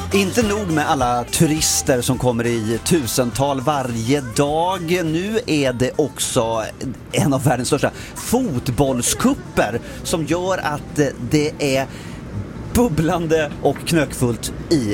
Inte nog med alla turister som kommer i tusental varje dag. Nu är det också en av världens största fotbollskupper som gör att det är bubblande och knökfullt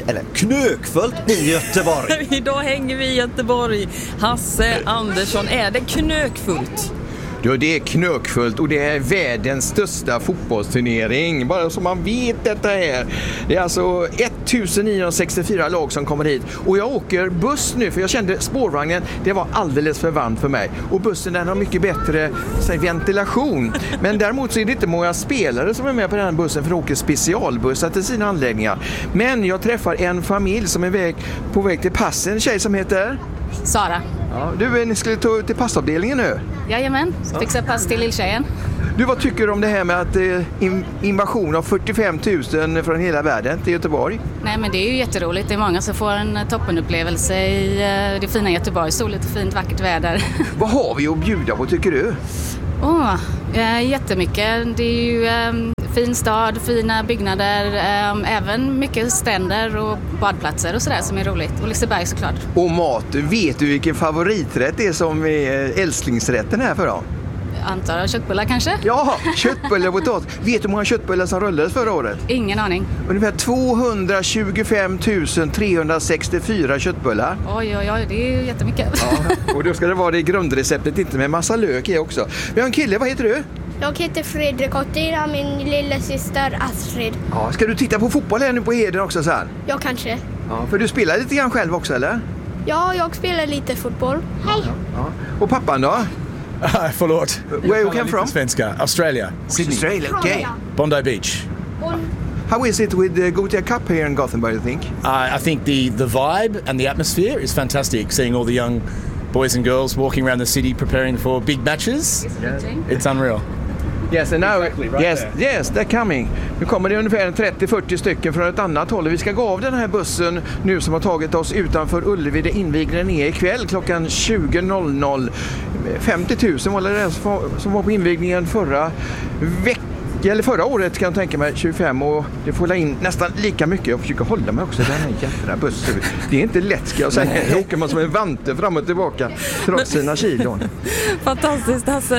i Göteborg. Idag hänger vi i Göteborg. Hasse Andersson, är det knökfullt? Ja, det är knökfullt och det är världens största fotbollsturnering. Bara så man vet detta här. Det är alltså 1964 lag som kommer hit. Och jag åker buss nu för jag kände spårvagnen, det var alldeles för varmt för mig. Och bussen den har mycket bättre ventilation. Men däremot så är det inte många spelare som är med på den här bussen för att åka specialbussar till sina anläggningar. Men jag träffar en familj som är på väg till passen. En tjej som heter Sara. Ja, ni skulle ta till passavdelningen nu. Jajamän, fixa pass till lilltjejen. Du, vad tycker du om det här med att invasion av 45 000 från hela världen till Göteborg? Nej, men det är ju jätteroligt. Det är många som får en toppenupplevelse i det fina Göteborg. Soligt och fint, vackert väder. Vad har vi att bjuda på tycker du? Jättemycket. Det är ju fin stad, fina byggnader, även mycket ständer och badplatser och sådär som är roligt. Och Liseberg såklart. Och mat, vet du vilken favoriträtt det är som är älsklingsrätten här för då? Antar jag köttbullar kanske? Ja, köttbullar och potatis. Vet du hur många köttbullar som rullades förra året? Ingen aning. Ungefär 225 364 köttbullar. Oj, det är ju jättemycket. Ja, och då ska det vara det grundreceptet, inte med massa lök i också. Vi har en kille, vad heter du? Jag heter Fredrik och det är min lilla syster Astrid. Ja, ska du titta på fotboll här nu på Heden också sen? Ja, kanske. Ja, för du spelar lite grann själv också, eller? Ja, jag spelar lite fotboll. Hej! Ja. Och pappan då? Förlåt. Where you came from? Svenska. Australia. Sydney. Australia, okay. Bondi Beach. How is it with the Gothia Cup here in Gothenburg, you think? I think the vibe and the atmosphere is fantastic. Seeing all the young boys and girls walking around the city preparing for big matches. It's unreal. Yes, and now, exactly, right yes, they're coming. Nu kommer det ungefär 30-40 stycken från ett annat håll. Vi ska gå av den här bussen nu som har tagit oss utanför Ullevi. Det invigningen är ikväll klockan 20.00. 50 000 var det som var på invigningen förra året kan jag tänka mig, 25, och det får la in nästan lika mycket. Jag försöker hålla mig också, den här jävla bussen. Det är inte lätt ska jag säga. Då åker man som en vante fram och tillbaka trots sina kilon. Fantastiskt Hasse,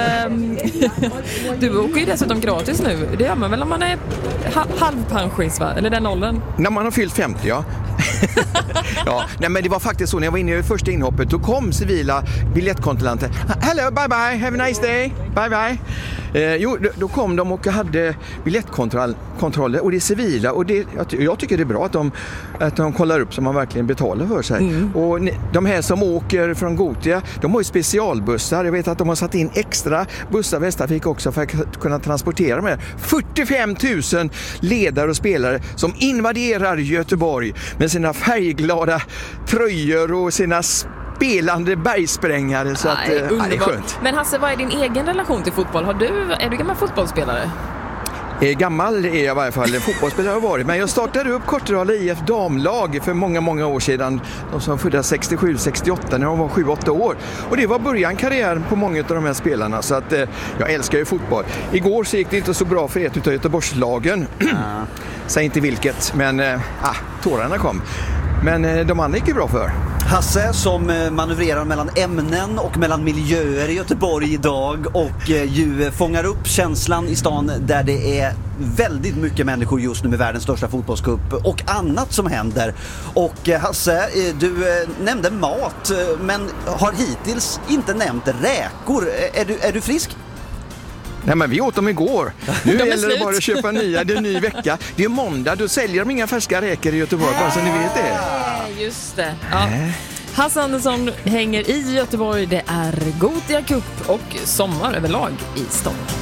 du åker ju dessutom gratis nu. Det gör man väl om man är halvpensionist, va? Eller den åldern? När man har fyllt 50, ja. Ja, nej, men det var faktiskt så när jag var inne i första inhoppet, då kom civila biljettkontrollanter. Hello, bye bye, have a nice day, bye bye. Då kom de och hade biljettkontroller och det är civila, och jag tycker det är bra att de kollar upp så man verkligen betalar för sig. Och de här som åker från Gothia, de har ju specialbussar. Jag vet att de har satt in extra bussar Västtrafik också för att kunna transportera med 45 000 ledare och spelare som invaderar Göteborg med sina färgglada tröjor och sina spelande bergsprängare, så att det är skönt. Men Hasse, vad är din egen relation till fotboll? Är du gammal fotbollsspelare? Gammal är jag i varje fall, fotbollsspelare har varit. Men jag startade upp Kortedala IF damlag för många år sedan. De som födda 67-68 när de var 7-8 år. Och det var början karriären på många av de här spelarna. Så att jag älskar ju fotboll. Igår så gick det inte så bra för ett utav Göteborgslagen. Säg inte vilket, men tårarna kom. Men de andra gick ju bra för. Hasse som manövrerar mellan ämnen och mellan miljöer i Göteborg idag och ju fångar upp känslan i stan där det är väldigt mycket människor just nu med världens största fotbollscup och annat som händer. Och Hasse, du nämnde mat men har hittills inte nämnt räkor. Är du frisk? Nej, men vi åt dem igår. Nu gäller det bara att köpa nya. Det är en ny vecka. Det är måndag, då säljer de inga färska räkor i Göteborg, bara så ni vet det. Just det. Ja. Hasse Andersson hänger i Göteborg. Det är Gothia Cup och sommar överlag i stan.